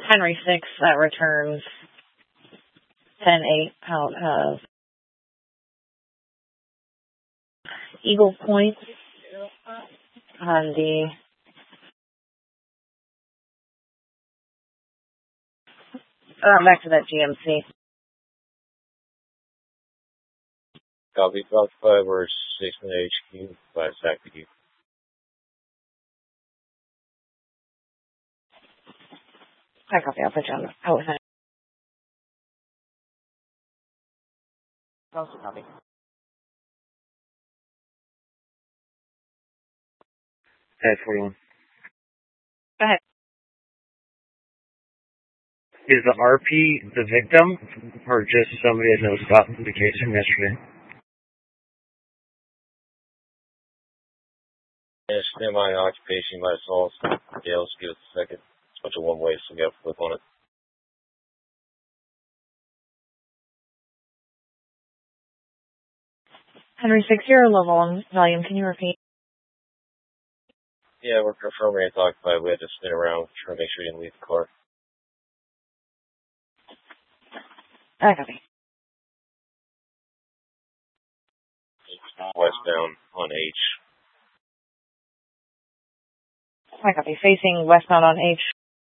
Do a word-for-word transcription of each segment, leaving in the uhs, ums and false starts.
Henry six, that returns ten eight out of Eagle Point on the uh, back to that G M C. Copy, Fox five, we're six in H Q, five S A C P. I copy, I'll put you on the, oh, Henry. Also copy. Hey, forty-one. Go ahead. Is the R P the victim, or just somebody that knows about the case from yesterday? Yeah, stand by an occupation by assault. Yeah, let's give it a second. It's a bunch of one ways, so we have to flip on it. Henry six, you're low volume, volume, can you repeat? Yeah, we're confirming it's occupied. We had to spin around, try to make sure you didn't leave the car. I copy. Westbound on H. I copy. Facing westbound on H.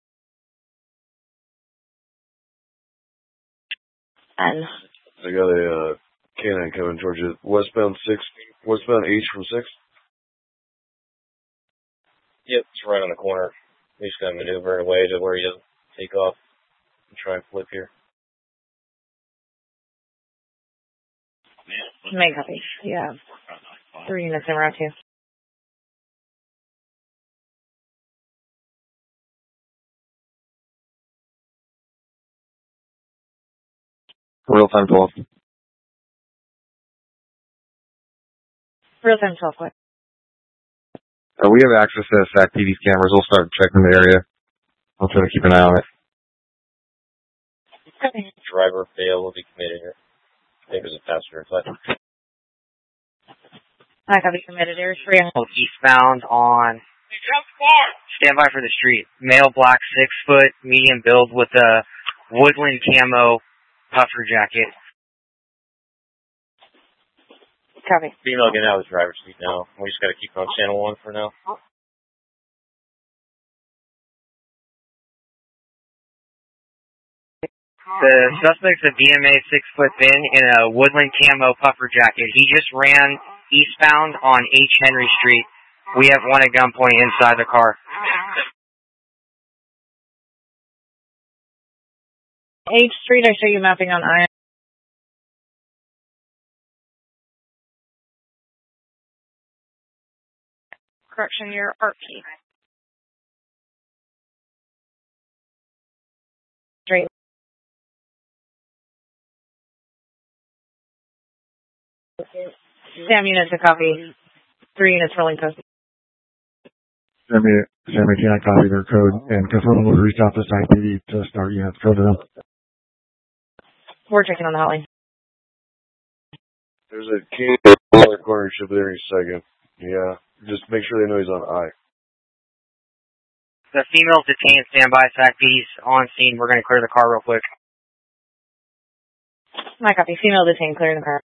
And I got a uh, canine coming towards you. Westbound six, westbound H from six. Yep, it's right on the corner. We just gotta maneuver in a way to where he doesn't take off and try and flip here. Main copy. Yeah. Three units in route two. Real time twelve. Real time twelve, what? Uh, we have access to S A C T V's cameras. We'll start checking the area. I'll try to keep an eye on it. Okay. Driver fail will be committed here. I think there's a passenger inside. I copy. Committed. There's free. Eastbound on. Stand by for the street. Male, black, six foot, medium build with a woodland camo puffer jacket. Copy. Female getting out of the driver's seat now. We just gotta keep on channel one for now. The suspect's a B M A six foot thin in a woodland camo puffer jacket. He just ran eastbound on H. Henry Street. We have one at gunpoint inside the car. H Street, I show you mapping on I. Correction, your R P. Straight. Sam units to copy. Three units rolling post. Sammy, Sammy, can I copy their code and confirm we'll reach out to S A C T V to start units code to them? We're checking on the hotline. There's a key in the other corner. Should be there in a second. Yeah, just make sure they know he's on I. The female's detained. Stand by. S A C P's on scene. We're going to clear the car real quick. My copy. Female detained. Clearing the car.